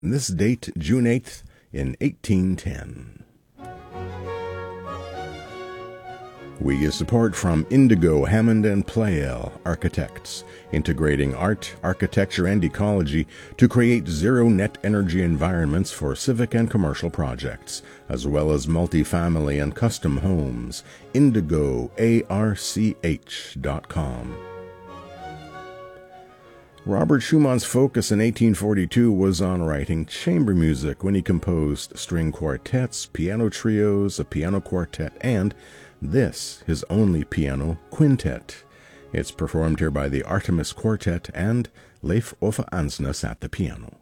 This date, June 8th, in 1810. We get support from Indigo, Hammond and Pleyel Architects, integrating art, architecture, and ecology to create zero-net energy environments for civic and commercial projects, as well as multifamily and custom homes. IndigoARCH.com. Robert Schumann's focus in 1842 was on writing chamber music when he composed string quartets, piano trios, a piano quartet, and this, his only piano quintet. It's performed here by the Artemis Quartet and Leif Ove Ansnes at the piano.